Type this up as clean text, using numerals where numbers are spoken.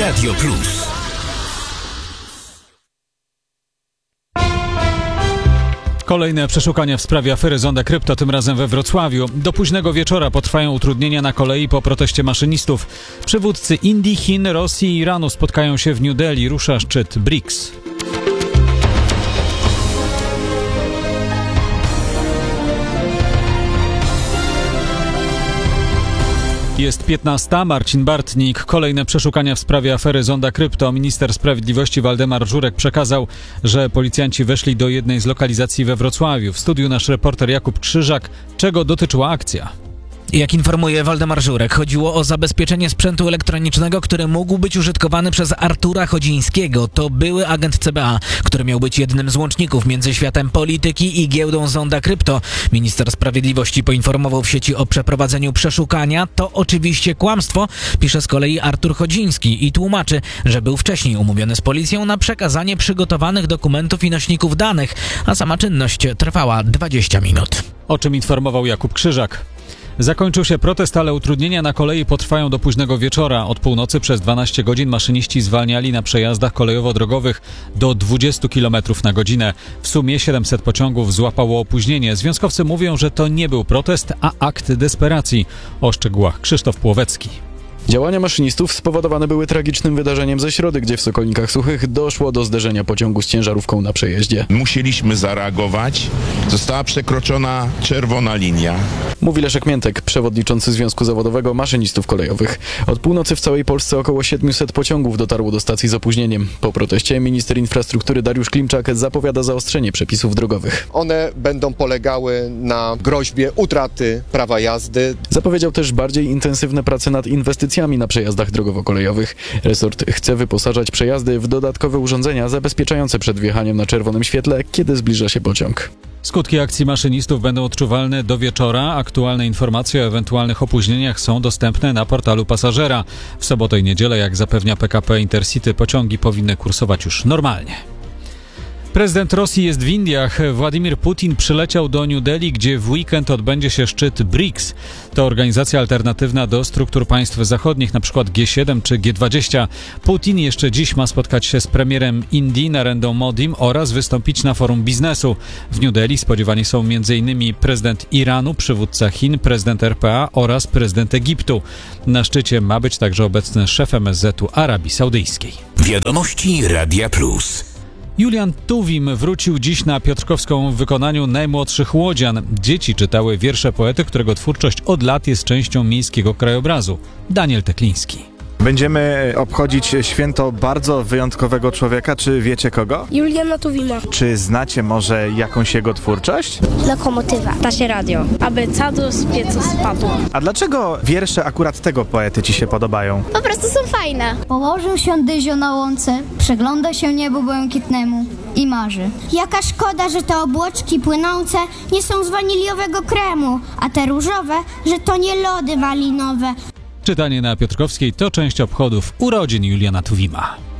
Radio Plus. Kolejne przeszukania w sprawie afery Zonda Krypto, tym razem we Wrocławiu. Do późnego wieczora potrwają utrudnienia na kolei po proteście maszynistów. Przywódcy Indii, Chin, Rosji i Iranu spotkają się w New Delhi. Rusza szczyt BRICS. Jest 15. Marcin Bartnik. Kolejne przeszukania w sprawie afery Zonda Krypto. Minister Sprawiedliwości Waldemar Żurek przekazał, że policjanci weszli do jednej z lokalizacji we Wrocławiu. W studiu nasz reporter Jakub Krzyżak. Czego dotyczyła akcja? Jak informuje Waldemar Żurek, chodziło o zabezpieczenie sprzętu elektronicznego, który mógł być użytkowany przez Artura Chodzińskiego. To były agent CBA, który miał być jednym z łączników między światem polityki i giełdą Zonda Krypto. Minister Sprawiedliwości poinformował w sieci o przeprowadzeniu przeszukania. To oczywiście kłamstwo, pisze z kolei Artur Chodziński i tłumaczy, że był wcześniej umówiony z policją na przekazanie przygotowanych dokumentów i nośników danych, a sama czynność trwała 20 minut. O czym informował Jakub Krzyżak. Zakończył się protest, ale utrudnienia na kolei potrwają do późnego wieczora. Od północy przez 12 godzin maszyniści zwalniali na przejazdach kolejowo-drogowych do 20 km na godzinę. W sumie 700 pociągów złapało opóźnienie. Związkowcy mówią, że to nie był protest, a akt desperacji. O szczegółach Krzysztof Płowecki. Działania maszynistów spowodowane były tragicznym wydarzeniem ze środy, gdzie w Sokolnikach Suchych doszło do zderzenia pociągu z ciężarówką na przejeździe. Musieliśmy zareagować. Została przekroczona czerwona linia. Mówi Leszek Miętek, przewodniczący Związku Zawodowego Maszynistów Kolejowych. Od północy w całej Polsce około 700 pociągów dotarło do stacji z opóźnieniem. Po proteście minister infrastruktury Dariusz Klimczak zapowiada zaostrzenie przepisów drogowych. One będą polegały na groźbie utraty prawa jazdy. Zapowiedział też bardziej intensywne prace nad inwestycjami na przejazdach drogowo-kolejowych. Resort chce wyposażać przejazdy w dodatkowe urządzenia zabezpieczające przed wjechaniem na czerwonym świetle, kiedy zbliża się pociąg. Skutki akcji maszynistów będą odczuwalne do wieczora. Aktualne informacje o ewentualnych opóźnieniach są dostępne na portalu Pasażera. W sobotę i niedzielę, jak zapewnia PKP Intercity, pociągi powinny kursować już normalnie. Prezydent Rosji jest w Indiach. Władimir Putin przyleciał do New Delhi, gdzie w weekend odbędzie się szczyt BRICS. To organizacja alternatywna do struktur państw zachodnich, np. G7 czy G20. Putin jeszcze dziś ma spotkać się z premierem Indii Narendą Modim oraz wystąpić na forum biznesu. W New Delhi spodziewani są m.in. prezydent Iranu, przywódca Chin, prezydent RPA oraz prezydent Egiptu. Na szczycie ma być także obecny szef MSZ-u Arabii Saudyjskiej. Wiadomości Radia Plus. Julian Tuwim wrócił dziś na Piotrkowską w wykonaniu najmłodszych łodzian. Dzieci czytały wiersze poety, którego twórczość od lat jest częścią miejskiego krajobrazu. Daniel Tekliński. Będziemy obchodzić święto bardzo wyjątkowego człowieka. Czy wiecie kogo? Juliana Tuwima. Czy znacie może jakąś jego twórczość? Lokomotywa. Tasie radio. Aby cadu z piecu spadł. A dlaczego wiersze akurat tego poety ci się podobają? Po prostu są fajne. Położył się Dyzio na łące, przegląda się niebu błękitnemu i marzy. Jaka szkoda, że te obłoczki płynące nie są z waniliowego kremu, a te różowe, że to nie lody malinowe. Czytanie na Piotrkowskiej to część obchodów urodzin Juliana Tuwima.